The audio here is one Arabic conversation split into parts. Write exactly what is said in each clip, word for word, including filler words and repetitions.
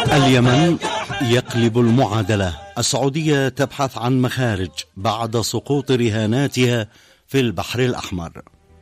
اليمن يقلب المعادلة. السعودية تبحث عن مخارج بعد سقوط رهاناتها في البحر الأحمر.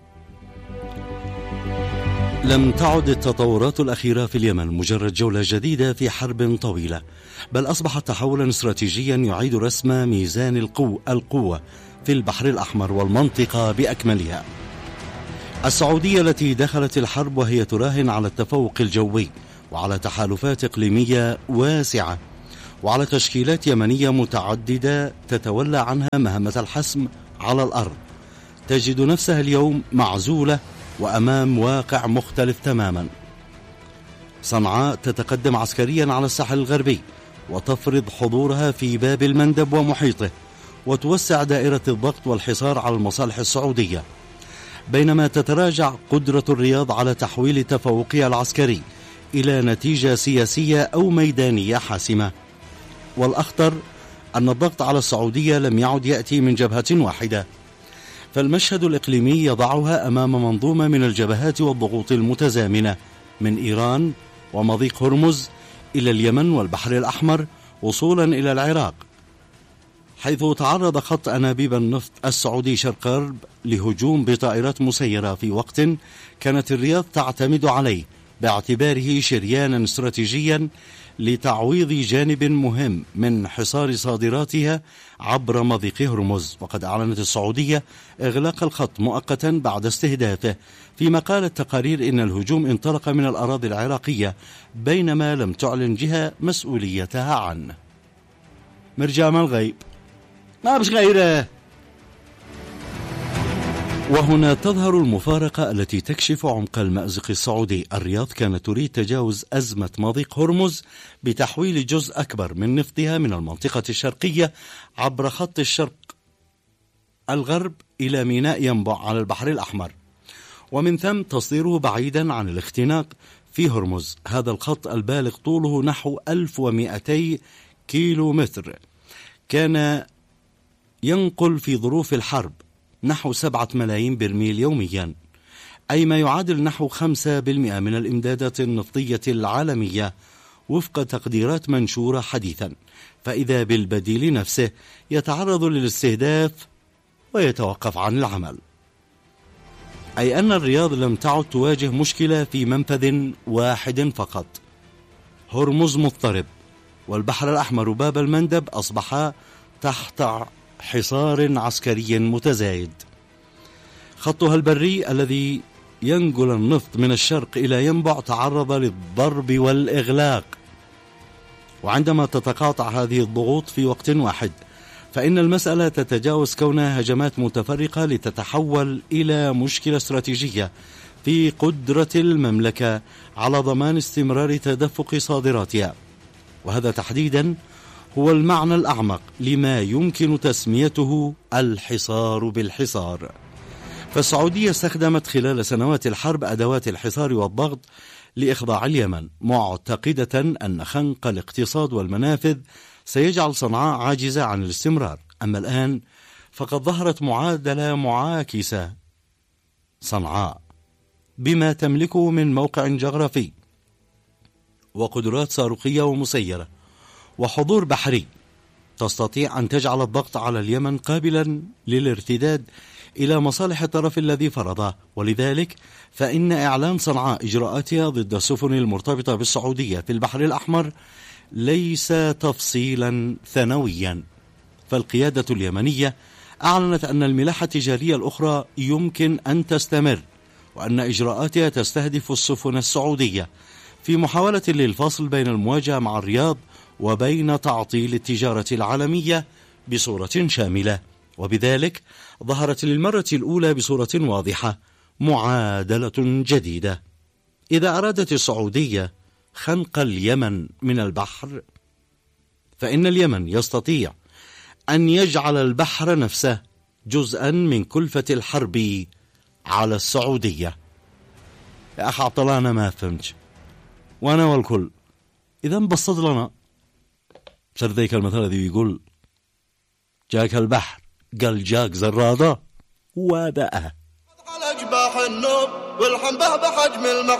لم تعد التطورات الأخيرة في اليمن مجرد جولة جديدة في حرب طويلة، بل أصبحت تحولا استراتيجيا يعيد رسم ميزان القوة, القوة في البحر الأحمر والمنطقة بأكملها. السعودية التي دخلت الحرب وهي تراهن على التفوق الجوي وعلى تحالفات إقليمية واسعة وعلى تشكيلات يمنية متعددة تتولى عنها مهمة الحسم على الأرض، تجد نفسها اليوم معزولة وأمام واقع مختلف تماما. صنعاء تتقدم عسكريا على الساحل الغربي وتفرض حضورها في باب المندب ومحيطه وتوسع دائرة الضغط والحصار على المصالح السعودية، بينما تتراجع قدرة الرياض على تحويل تفوقها العسكري إلى نتيجة سياسية أو ميدانية حاسمة. والأخطر أن الضغط على السعودية لم يعد يأتي من جبهة واحدة، فالمشهد الإقليمي يضعها أمام منظومة من الجبهات والضغوط المتزامنة من إيران ومضيق هرمز إلى اليمن والبحر الأحمر وصولا إلى العراق، حيث تعرض خط أنابيب النفط السعودي شرق غرب لهجوم بطائرات مسيرة في وقت كانت الرياض تعتمد عليه باعتباره شريانا استراتيجيا لتعويض جانب مهم من حصار صادراتها عبر مضيق هرمز. وقد أعلنت السعودية إغلاق الخط مؤقتا بعد استهدافه، فيما قالت تقارير إن الهجوم انطلق من الأراضي العراقية بينما لم تعلن جهة مسؤوليتها عنه. مرجع من الغيب ما بش غيره. وهنا تظهر المفارقة التي تكشف عمق المأزق السعودي. الرياض كانت تريد تجاوز أزمة مضيق هرمز بتحويل جزء أكبر من نفطها من المنطقة الشرقية عبر خط الشرق الغرب إلى ميناء ينبع على البحر الأحمر، ومن ثم تصديره بعيدا عن الاختناق في هرمز. هذا الخط البالغ طوله نحو ألف ومئتي كيلو متر كان ينقل في ظروف الحرب نحو سبعة ملايين برميل يوميا، أي ما يعادل نحو خمسة بالمئة من الإمدادات النفطية العالمية وفق تقديرات منشورة حديثا. فإذا بالبديل نفسه يتعرض للاستهداف ويتوقف عن العمل، أي أن الرياض لم تعد تواجه مشكلة في منفذ واحد فقط. هرمز مضطرب والبحر الأحمر وباب المندب أصبحا تحت حصار عسكري متزايد. خطها البري الذي ينقل النفط من الشرق إلى ينبع تعرض للضرب والإغلاق، وعندما تتقاطع هذه الضغوط في وقت واحد فإن المسألة تتجاوز كونها هجمات متفرقة لتتحول إلى مشكلة استراتيجية في قدرة المملكة على ضمان استمرار تدفق صادراتها. وهذا تحديدا هو المعنى الأعمق لما يمكن تسميته الحصار بالحصار. فالسعودية استخدمت خلال سنوات الحرب أدوات الحصار والضغط لإخضاع اليمن، معتقدة أن خنق الاقتصاد والمنافذ سيجعل صنعاء عاجزة عن الاستمرار. أما الآن فقد ظهرت معادلة معاكسة. صنعاء بما تملكه من موقع جغرافي وقدرات صاروخية ومسيرة وحضور بحري تستطيع أن تجعل الضغط على اليمن قابلا للارتداد إلى مصالح الطرف الذي فرضه. ولذلك فإن إعلان صنعاء إجراءاتها ضد السفن المرتبطة بالسعودية في البحر الأحمر ليس تفصيلا ثانويا، فالقيادة اليمنية أعلنت أن الملاحة التجارية الأخرى يمكن أن تستمر، وأن إجراءاتها تستهدف السفن السعودية في محاولة للفصل بين المواجهة مع الرياض وبين تعطيل التجارة العالمية بصورة شاملة. وبذلك ظهرت للمرة الأولى بصورة واضحة معادلة جديدة. إذا أرادت السعودية خنق اليمن من البحر فإن اليمن يستطيع أن يجعل البحر نفسه جزءا من كلفة الحرب على السعودية. يا أخي عطلانا ما فهمت وأنا والكل. إذا بسط لنا صار ذيك المثل الذي يقول جاك البحر قال جاك زرادة ودأه على جباح النوب والحنبه بحجم المحر.